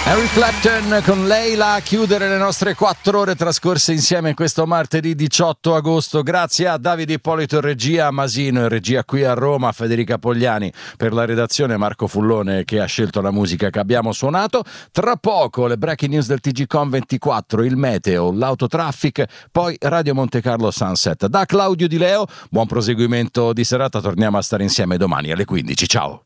Eric Clapton con Leila a chiudere le nostre 4 ore trascorse insieme questo martedì 18 agosto. Grazie a Davide Ippolito in regia, a Masino in regia qui a Roma, a Federica Pogliani per la redazione, Marco Fullone che ha scelto la musica che abbiamo suonato. Tra poco le breaking news del TGcom 24, il meteo, l'autotraffic, poi Radio Monte Carlo Sunset. Da Claudio Di Leo, buon proseguimento di serata, torniamo a stare insieme domani alle 15. Ciao!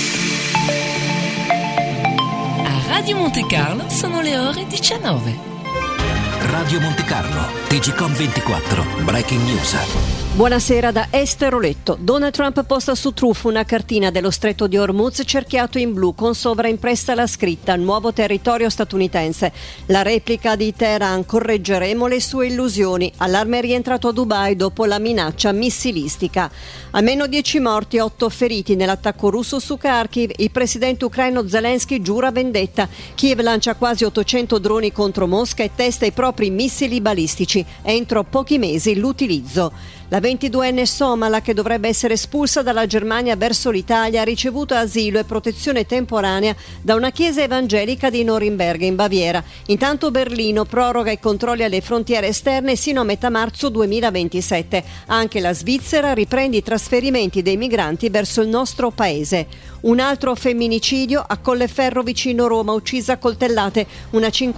Radio Monte Carlo sono le ore 19. Radio Monte Carlo, TGcom 24, Breaking News. Buonasera da Esther Oletto. Donald Trump posta su Truth una cartina dello stretto di Hormuz cerchiato in blu con sovraimpressa la scritta "Nuovo territorio statunitense". La replica di Teheran: correggeremo le sue illusioni. Allarme rientrato a Dubai dopo la minaccia missilistica. Almeno 10 morti, 8 feriti nell'attacco russo su Kharkiv. Il presidente ucraino Zelensky giura vendetta. Kiev lancia quasi 800 droni contro Mosca e testa i propri missili balistici. Entro pochi mesi l'utilizzo. La 22enne somala, che dovrebbe essere espulsa dalla Germania verso l'Italia, ha ricevuto asilo e protezione temporanea da una chiesa evangelica di Norimberga in Baviera. Intanto Berlino proroga i controlli alle frontiere esterne sino a metà marzo 2027. Anche la Svizzera riprende i trasferimenti dei migranti verso il nostro paese. Un altro femminicidio a Colleferro vicino Roma, uccisa a coltellate una